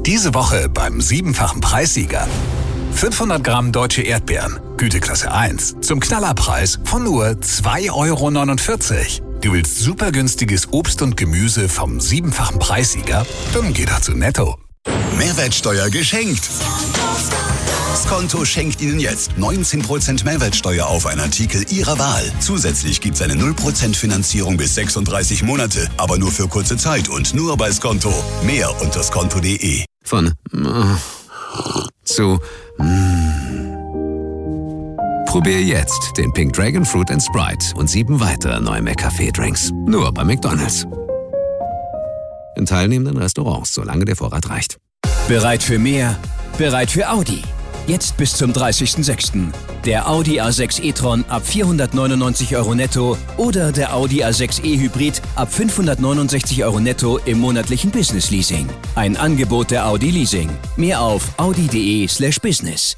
Diese Woche beim 7-fachen Preissieger. 500 Gramm deutsche Erdbeeren, Güteklasse 1, zum Knallerpreis von nur 2,49 €. Du willst super günstiges Obst und Gemüse vom 7-fachen Preissieger? Dann geh doch zu Netto. Mehrwertsteuer geschenkt. Skonto schenkt Ihnen jetzt 19% Mehrwertsteuer auf einen Artikel Ihrer Wahl. Zusätzlich gibt's eine 0% Finanzierung bis 36 Monate, aber nur für kurze Zeit und nur bei Skonto. Mehr unter skonto.de. Von zu Probier jetzt den Pink Dragon Fruit and Sprite und 7 weitere neue McCafé-Drinks. Nur bei McDonald's. In teilnehmenden Restaurants, solange der Vorrat reicht. Bereit für mehr? Bereit für Audi. Jetzt bis zum 30.06. Der Audi A6 e-tron ab 499 € netto oder der Audi A6 e-Hybrid ab 569 € netto im monatlichen Business-Leasing. Ein Angebot der Audi Leasing. Mehr auf audi.de/business.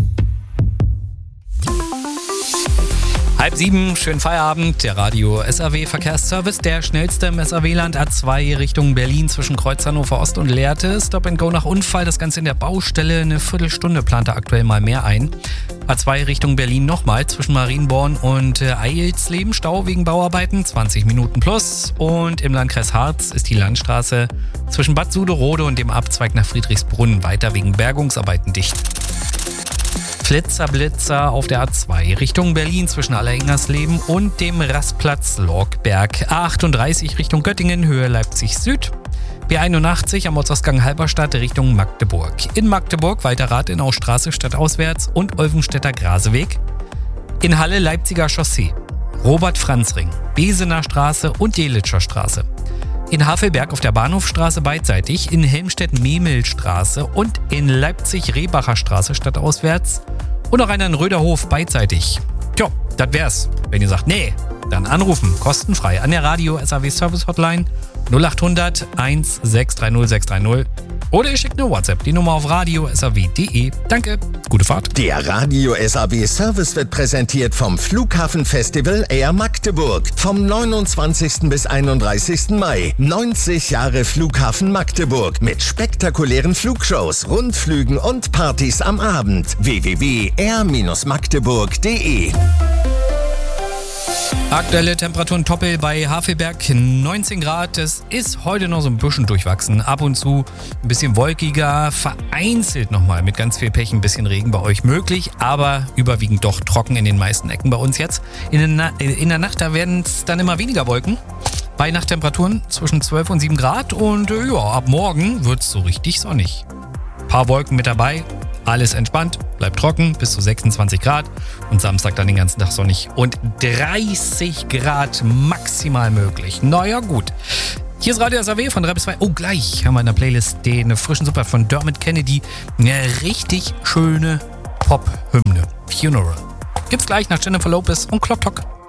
6:30, schönen Feierabend. Der Radio SAW Verkehrsservice, der schnellste im SAW-Land. A2 Richtung Berlin zwischen Kreuz Hannover Ost und Lehrte. Stop and Go nach Unfall, das Ganze in der Baustelle. Eine Viertelstunde plant er aktuell mal mehr ein. A2 Richtung Berlin nochmal zwischen Marienborn und Eilsleben. Stau wegen Bauarbeiten, 20 Minuten plus. Und im Landkreis Harz ist die Landstraße zwischen Bad Suderode und dem Abzweig nach Friedrichsbrunn weiter wegen Bergungsarbeiten dicht. Blitzer auf der A2 Richtung Berlin zwischen Allerengersleben und dem Rastplatz Lorkberg. A38 Richtung Göttingen, Höhe Leipzig Süd. B81 am Ortsausgang Halberstadt Richtung Magdeburg. In Magdeburg weiter Rathenauststraße stadtauswärts und Olvenstädter Graseweg. In Halle Leipziger Chaussee, Robert-Franz-Ring, Besener Straße und Delitscher Straße. In Havelberg auf der Bahnhofstraße beidseitig, in Helmstedt-Memel-Straße und in Leipzig-Rebacher Straße stadtauswärts und auch einer in Röderhof beidseitig. Tja, das wär's. Wenn ihr sagt, nee, dann anrufen, kostenfrei an der Radio SAW Service Hotline 0800 1630 630 oder ihr schickt eine WhatsApp, die Nummer auf radio.saw.de. Danke, gute Fahrt. Der Radio SAW Service wird präsentiert vom Flughafenfestival Air Magdeburg. Vom 29. bis 31. Mai. 90 Jahre Flughafen Magdeburg mit spektakulären Flugshows, Rundflügen und Partys am Abend. www.air-magdeburg.de. Aktuelle Temperaturen Toppel bei Havelberg 19 Grad. Es ist heute noch so ein bisschen durchwachsen. Ab und zu ein bisschen wolkiger, vereinzelt nochmal mit ganz viel Pech ein bisschen Regen bei euch möglich, aber überwiegend doch trocken in den meisten Ecken bei uns jetzt. In der Nacht, da werden es dann immer weniger Wolken. Bei Nachttemperaturen zwischen 12 und 7 Grad und ab morgen wird es so richtig sonnig. Paar Wolken mit dabei. Alles entspannt, bleibt trocken, bis zu 26 Grad und Samstag dann den ganzen Tag sonnig und 30 Grad maximal möglich. Naja, gut. Hier ist Radio SAW von 3 bis 2. Oh, gleich haben wir in der Playlist den frischen Super von Dermot Kennedy. Eine richtig schöne Pop-Hymne. Funeral. Gibt's gleich nach Jennifer Lopez und Clock Talk.